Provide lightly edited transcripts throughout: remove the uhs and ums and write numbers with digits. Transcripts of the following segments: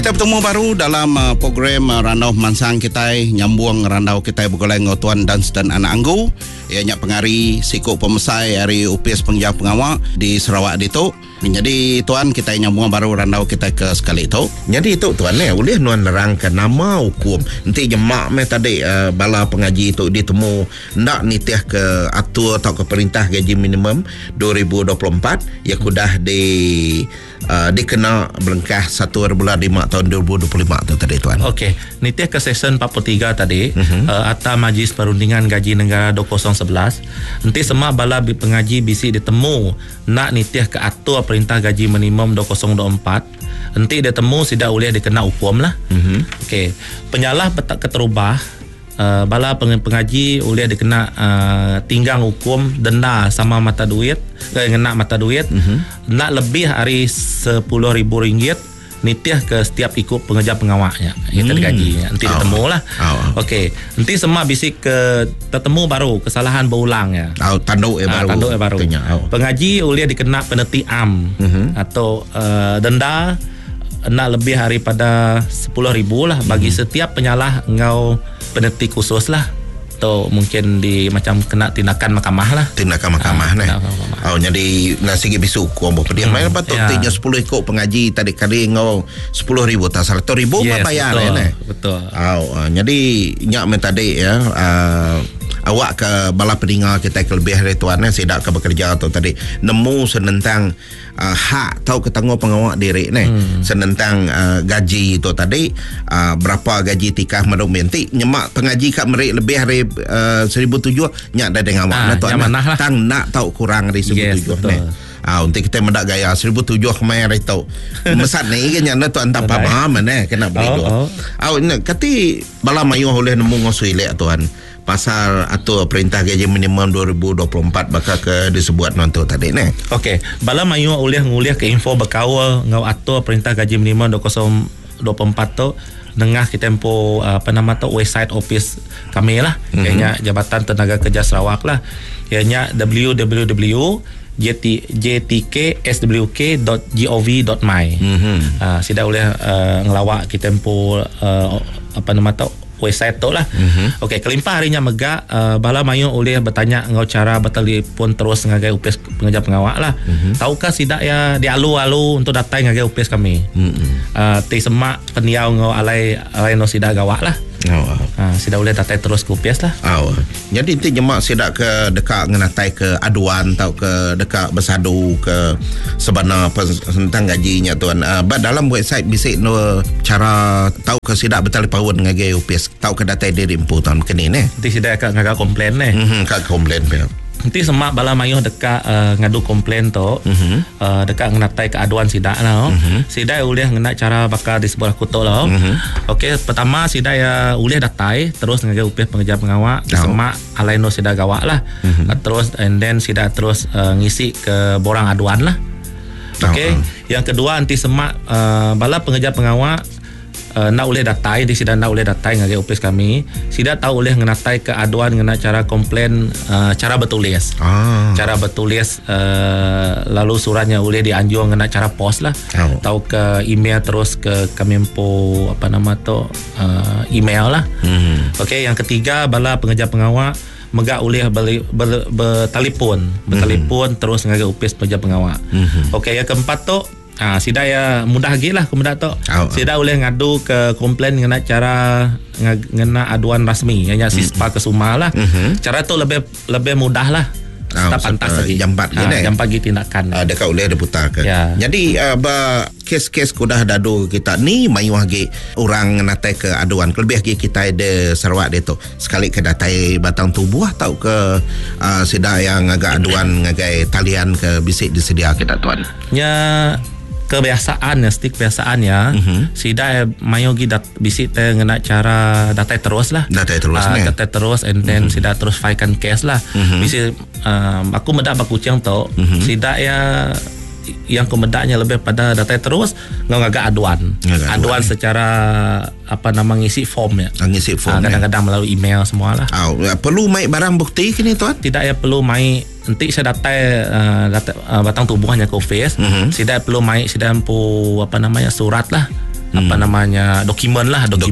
Kita bertemu baru dalam program Randau Mansang kita, nyambung randau kita bergolai ngotuan dan anak anggu. Ianya pengari sikuk pemesai hari UPS pengjang pengawak di Sarawak itu. Jadi tuan kita nyambung baru randau kita ke sekali itu. Jadi itu tuan boleh nuan lerang ke nama hukum. Nanti jemak tadi bala pengaji itu ditemu nak nitiah ke atur atau ke perintah gaji minimum 2024 ya kudah dikena belengkah 1 bulan 5 tahun 2025 tu tadi tuan. Okey, nitiah ke section 43 tadi Atas Majlis Perundingan Gaji Negara 2011. Nanti semua bala pengaji bisi ditemu nak nitiah ke atur perintah gaji minimum 2024. Nanti dia temu tidak boleh dikena hukum lah. Okey, penyalah keterubah bala pengaji boleh dikena tinggang hukum denda sama mata duit, ngena mata duit nak lebih hari RM10,000 nitiah ke setiap ikut pengejar pengawaknya kita digajinya nanti ditemu lah. Okey, nanti semua bisik ke tertemu baru kesalahan berulang ya. Tanduk baru. Pengaji boleh dikena penalti am atau denda nak lebih daripada 10,000 lah bagi setiap penyalah engkau penalti khusus lah atau mungkin di macam kena tindakan mahkamah lah. Tindakan mahkamah ni. Jadi nasi bisu ko ambo pediam main patut tinya 10 ikut pengaji tadi kali ngau 10,000 tak 100,000 bayar ni. Betul. Jadi nyak men tadi ya awak ke bala pendengar kita kelebih hari tuan sidak ke bekerja atau tadi nemu senentang hak tahu ketangguh pengawak diri ni senentang gaji itu tadi berapa gaji tikah madung menti nyemak pengaji kat merik lebih hari 1,700 nyak dah dengan awak tuan tang nak tahu kurang dari 1,700 ni. Untuk kita mendak gaya 1,700 kemarin itu mesat ni kan yang tuan tak paham kena beli dua. Kati bala mayu boleh nemu ngosui lek tuan pasal atau perintah gaji minimum 2024 bakal ke disebut nonton tadi ni. Okey, bala mayu nguliah ke info berkawal ngau atur perintah gaji minimum 2024 tu dengah kita tempo website office kami lah, ianya Jabatan Tenaga Kerja Sarawak lah, ianya www.jtkswk.gov.my. Sida boleh ngelawak kita tempo website tu lah. Okey, kelimpah harinya megak bala mayu boleh bertanya ngau cara bertelefon terus ngagai UPS pengejar pengawak lah. Tahukah sidak ya di alu-alu untuk datai ngagai UPS kami. Ti semak peniau ngau alai no sidak gawak lah. Sidak boleh datai terus ke UPS lah. Jadi inti jemak sidak ke dekat ngenatai ke aduan atau ke dekat bersadu ke sebenar tentang gajinya tuan. Dalam website bisik no cara tahu ke sidak bertelefon ngagai UPS tahu ke data diri impu tahun kini ni. Nanti sidak agak komplain ni. Kak komplain pihak. Nanti semak bala mayu dekat ngadu komplain tu dekat ngenatai keaduan sidak lah. Sidak boleh ngena cara bakal di sebuah kutu lah. Okey, pertama sidak ya boleh datai terus ngagai UPS pengejar pengawak semak alaino sidak gawak lah. Terus and then sidak terus ngisi ke borang aduan lah. Okey, yang kedua nanti semak bala pengejar pengawak nak boleh datai di sidang nak boleh datai ngagai UPS kami sida tahu boleh ngenatai ke aduan ngena cara komplain cara bertulis lalu suratnya boleh dianjur ngena cara pos lah tahu ke email terus ke Kemenpo email lah. Okey, yang ketiga bala pengejar pengawak megak boleh bertelefon terus ngagai UPS pengejar pengawak. Okey, yang keempat tu sida ya mudah lagi lah kemudian tu sida boleh ngadu ke komplain ngena cara ngena aduan rasmi ianya Sispa ke Suma lah. Cara tu lebih mudah lah. Tak pantas lagi jam 4 tindakan dekat boleh diputar ke. Jadi kes-kes kudah dadu kita ni mayu lagi orang natai ke aduan lebih lagi kita ada Sarawak dia tu sekali ke datai batang tubuh atau ke sida yang agak aduan ngagai talian ke bisik disedia kita tuan kebiasaan ya sida mayo gi bisik te ngena cara datai terus and then sida terus filekan case lah. Bisik aku medak bakucang tu sida ya yang kemedaknya lebih pada datai terus ngagak aduan secara ngisi form ya. Kadang-kadang melalui email semua lah. Perlu mai barang bukti kini tuan? Tidak ya perlu mai nanti saya datai batang tubuhnya ke office. Tidak perlu mai surat lah apa namanya dokumen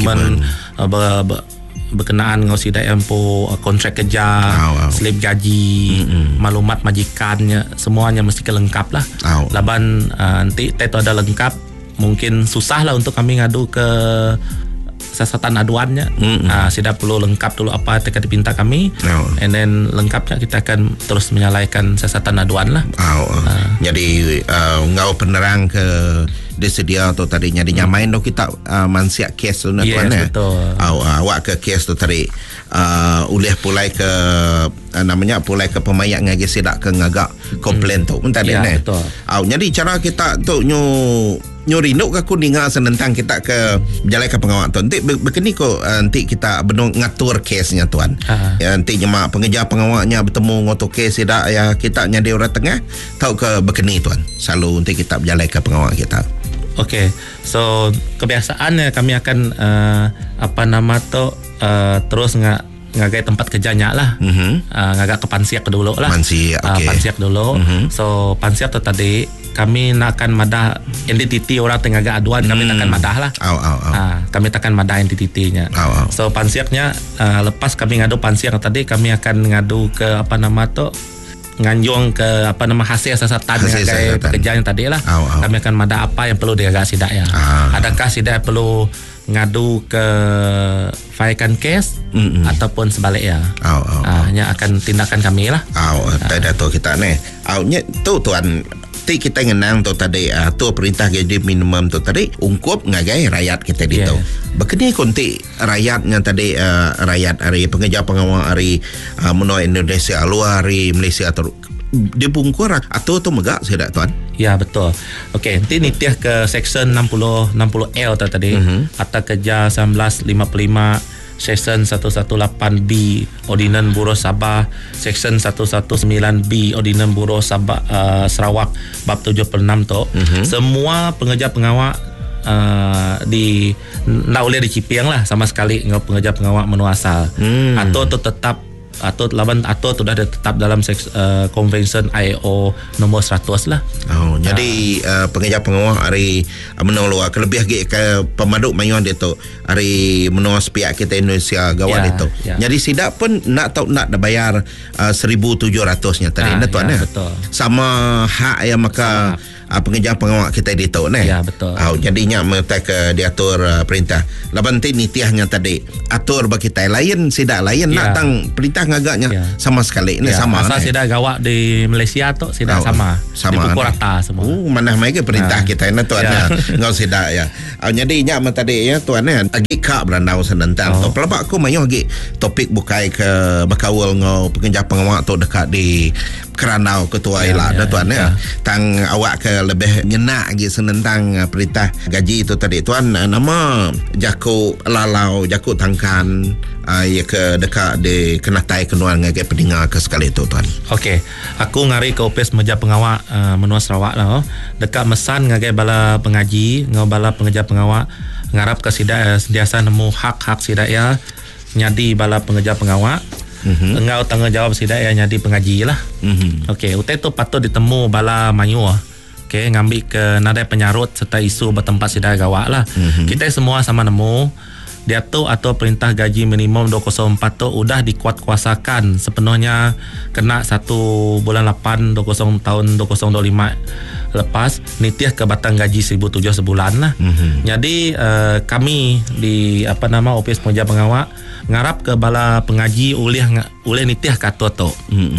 berkenaan dengan sidai empo kontrak kerja, slip gaji, maklumat majikannya, semuanya mesti lengkap lah. Laban nanti itu ada lengkap, mungkin susah lah untuk kami ngadu ke siasatan aduannya. Sudah perlu lengkap dulu apa yang dipinta kami, and then lengkapnya kita akan terus menyalahkan siasatan aduan lah. Jadi ngau penerang ke disedia tu tadi jadi nyamain tu kita mansiak kes tu tuan betul. Awak ke kes tu tadi ulih pulai ke namanya pulai ke pemayak ngagi sidak ke ngagak komplain tu pun tadi betul. Jadi cara kita tu nyuri nuk aku dengar senentang kita ke berjalan ke pengawal tu nanti begini ko nanti kita benar ngatur kesnya tuan. Nanti nyemak pengejar pengawalnya bertemu ngoto kes sidak ya kita nyadi orang tengah tahu ke begini tuan selalu nanti kita berjalan ke pengawal kita. Okay, so kebiasaannya kami akan terus ngagai tempat kerjanya lah, ngagak ke pansiak dulu lah. Pansiak dulu. So pansiak tu tadi kami nakkan madah entiti orang tengah aduan, kami nakkan madah lah. Kami takkan madah entitinya. So pansiaknya lepas kami ngadu pansiak tadi, kami akan ngadu ke nganjung ke hasil siasatan dengan pekerjaan tadi lah. Kami akan mada apa yang perlu diagak sidak ya. Adakah sidak perlu ngadu ke failkan kes ataupun sebaliknya. Hanya akan tindakan kami lah. Tidak tahu kita ni. Tu tuan kita ngenang tu tadi tu perintah gaji minimum tu tadi ungkup ngagai rakyat kita di tu. Bekeni konti rakyatnya tadi rakyat hari pengejar pengawal hari menua Indonesia luar hari Malaysia atau dibungkur atau tu megak sudah tuan. Ya betul. Okey, nanti nitiah ke section 60L tadi Akta Kerja 1955 Section 118B Ordinan Buruh Sabah, Section 119B Ordinan Buruh Sabah Sarawak bab 76 tu. Semua pengejar pengawal di nak boleh diciping lah sama sekali dengan pengejar pengawal menua asal. Atau tu tetap atau sudah tetap dalam Convention IAO nombor 100 lah. Jadi pengejar pengawal hari menolak kelebih lagi ke pemaduk mayuan dia tu hari menolak pihak kita Indonesia gawat itu. Jadi sidak pun nak bayar 1,700-nya tadi tuan betul. Sama hak yang maka pengejar pengawal kita di tu ni. Ya betul. Jadinya mereka ke diatur perintah. Laban ti nitiahnya tadi atur bagi kita lain sidak lain nak tang perintah ngagaknya sama sekali ni sama. Asal sidak gawak di Malaysia tu sidak sama. Dipukul rata semua. Mana mai ke perintah kita ni tuan ngau sidak ya. Jadi nya tadi ya tuan agi kak berandau senentang tu. Pelabak aku mayu agi topik bukai ke bakawal ngau pengejar pengawal tu dekat di Keranau Ketua Elak tuan tang awak ke lebih nyenak lagi senentang perintah gaji itu tadi tuan nama Jaku Lalau Jaku Tangkan ya ke dekat di Kenatai Kenuan ngagai pendengar ke sekali itu tuan. Okey, aku ngari ke Opis Meja Pengawal menua Sarawak lah dekat mesan ngagai bala pengaji ngau bala pengejar pengawal ngarap ke sidak sentiasa nemu hak-hak sidak ya nyadi bala pengejar pengawal. Engau tanggungjawab sidak ya nyadi pengaji lah. Okey, utai tu patut ditemu bala mayu Okey, ngambil ke nadai penyarut serta isu bertempat sidak gawak lah. Kita semua sama nemu dia tu atau perintah gaji minimum 204 tu udah dikuatkuasakan sepenuhnya kena 1 bulan 8 20 tahun 2025 lepas nitiah ke batang gaji 1,700 sebulan lah. Jadi kami di Opis Pengejar Pengawal ngarap ke bala pengaji oleh nitiah kata tu.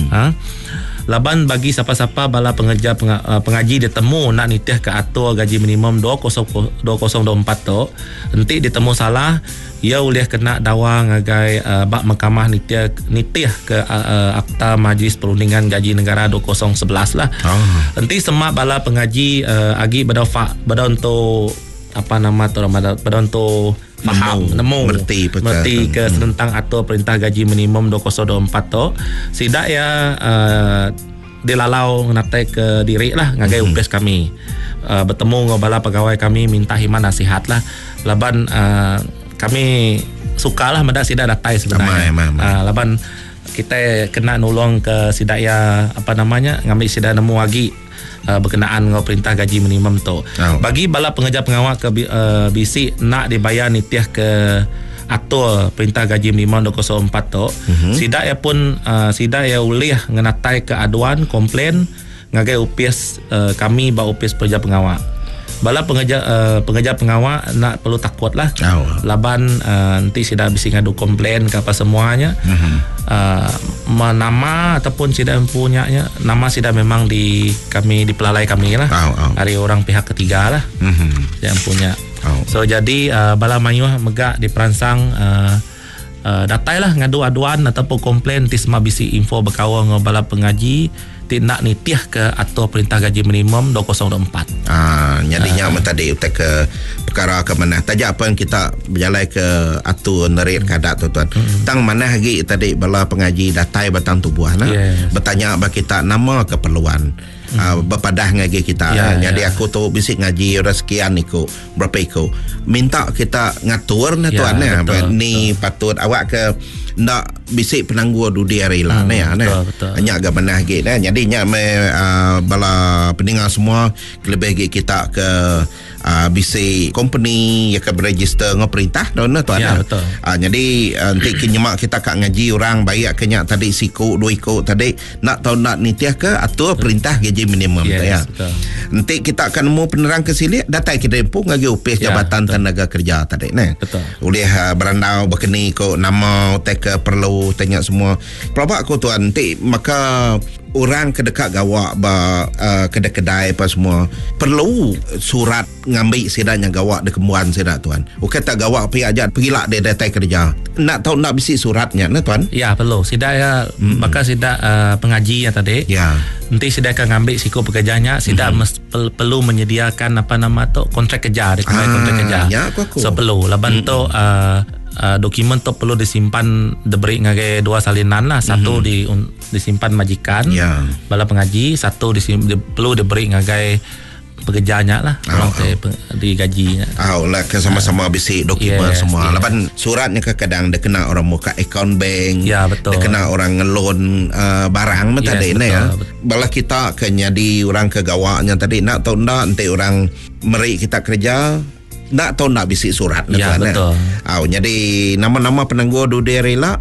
Laban bagi siapa-siapa bala pengaji ditemu nak nitiah ke atur gaji minimum 2024 tu nanti ditemu salah ia boleh kena dawa ngagai bak mahkamah nitiah ke Akta Majlis Perundingan Gaji Negara 2011 lah. Nanti semua bala pengaji agi pada untuk pada untuk faham mengerti ke tentang atau perintah gaji minimum 2024 tu sidak ya dilalau ngatai ke diri lah ngagai upes kami bertemu dengan bala pegawai kami minta himan nasihat lah laban kami sukalah mendak sidak datai sebenarnya laban kita kena nolong ke sidak ya ngambil sidak nemu lagi berkenaan dengan perintah gaji minimum tu. Bagi bala pengeja pengawal ke BC nak dibayar nitiah ke atur perintah gaji minimum 204 tu, sidak ya pun sidak ya ulih ngenatai ke aduan komplain ngagai UPS kami ba UPS pekerja pengawal. Bala pengeja pengawal nak perlu takut lah. Laban nanti sida bisa ngadu komplain ke apa semuanya. Nama ataupun sida mempunyanya nama sida memang di pelalai kami lah. Dari orang pihak ketiga lah. Yang punya. So jadi bala mayuh megak diperansang datai lah ngadu aduan ataupun komplain ti semua bisi info berkawal dengan bala pengaji tindak nitiah ke atau perintah gaji minimum 2024. Nyadinya tadi utak ke perkara ke mana taja apa yang kita berjalan ke atur nerit kadak tu tuan. Tang mana lagi tadi bala pengaji datai batang tubuh nah. Bertanya bagi kita nama keperluan. Berpadah ngaji kita jadi aku tu bisik ngaji orang sekian niku berapa iku minta kita ngatur na tuan ni patut awak ke nak bisik penangguh dudi hari lah hanya agak benar gitu jadi nya bala pendengar semua lebih kita ke bisik company yang ke register dengan perintah dona tuan jadi nanti kenyemak kita kak ngaji orang bayar kenyak tadi siku 2 ikut tadi nak tahu nak nitiah ke atau perintah gaji minimum nanti kita akan nemu penerang ke sini datai kita empu ngaji UPS Jabatan Tenaga Kerja tadi oleh berandau berkeni ko nama take perlu tanya semua pelabak ko tuan nanti maka orang kedekat gawak kedai-kedai apa semua perlu surat ngambil sidanya gawak de kembuan sidak tuan kata gawak pergi aja pergilah dia datai kerja nak tahu nak bisi suratnya nah tuan perlu sidak ya maka sidak pengaji yang tadi nanti sidak akan ngambil siku pekerjanya sidak perlu menyediakan apa nama tu kontrak kerja kontrak kerja so perlu laban tu dokumen tu perlu disimpan diberi ngagai 2 salinan lah satu disimpan majikan bala pengaji satu perlu diberi ngagai pekerjanya lah digaji lah sama-sama bisi dokumen semua laban suratnya kadang dia kena orang muka account bank dia kena orang ngelon barang tadi bala kita kena di orang kegawaknya tadi nak tahu nak nanti orang meri kita kerja nak tahu nak bisi surat betul. Jadi nama-nama penangguh dudi rela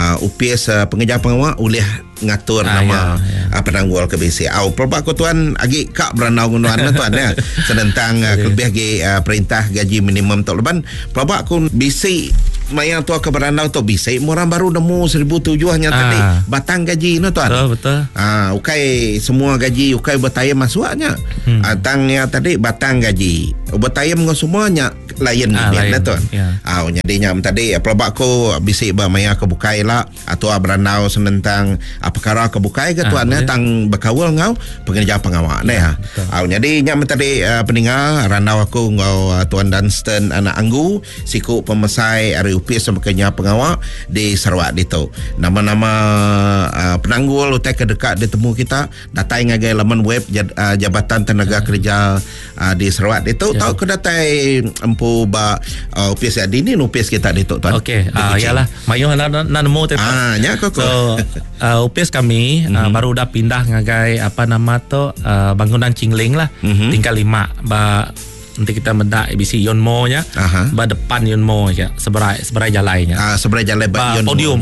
UPS pengeja pengawal boleh ngatur nama penangguh ke bisi. Pelabak ko tuan agi kak beranau ngunuan tuan sedentang kelebih perintah gaji minimum tu leban pelabak ko bisi mayang tua ke berandau tu bisa orang baru nemu 1,700 hanya tadi batang gaji no tuan betul ukai semua gaji ukai bertayam masuknya tangnya tadi batang gaji bertayam dengan semuanya lain ni tuan jadi nyam tadi pelabak ko bisa maya ke bukai lah atau berandau senentang perkara ke bukai ke tuan tang berkawal ngau pengeja pengawal jadi nyam tadi pendengar randau aku ngau tuan Dunstan anak Anggu siku pemesai UPS sebagai pengawal di Sarawak itu. Nama-nama penanggul utai kedekat ditemu kita datai ngagai laman web Jabatan Tenaga Kerja di Sarawak itu tahu ke datai empu ba UPS dini UPS kita itu tuan. Okey. Yalah mayu nak nemu tu. Nya kok. So UPS kami baru dah pindah ngagai apa nama tu bangunan Cingling lah tingkat 5 ba nanti kita mendak ABC Yonmo nya depan Yonmo ya seberai jalannya seberai jalan podium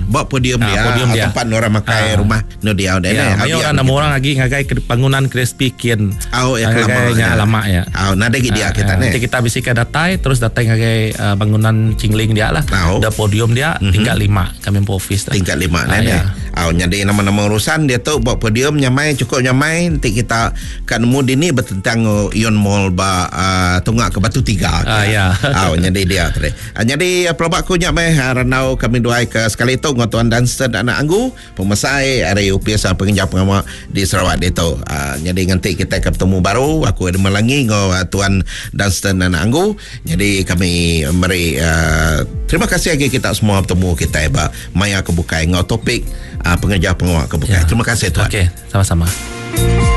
dia tempat orang makai rumah no dia ayo orang 6 orang lagi ngagai bangunan crispy kian lama ya nada dia kita nanti kita bisika datai terus datai ngagai bangunan Cingling dia lah ada podium dia tingkat 5 kami office tingkat 5 jadi nama-nama urusan dia tu buat podium nyamai cukup nyamai nanti kita kan mudi ni bertentang Yon Mall tunggak ke Batu 3 jadi dia tadi jadi pelabak ku nyamai ranau kami doai ke sekali itu dengan Tuan Dunstan anak Anggu pemesai area UPS pengeja pengawal di Sarawak itu jadi nanti kita akan bertemu baru aku ada melangi dengan Tuan Dunstan anak Anggu jadi kami meri terima kasih lagi kita semua bertemu kita maya kebukai dengan topik pengeja pengawal kebukai terima kasih tuan. Okey, sama-sama.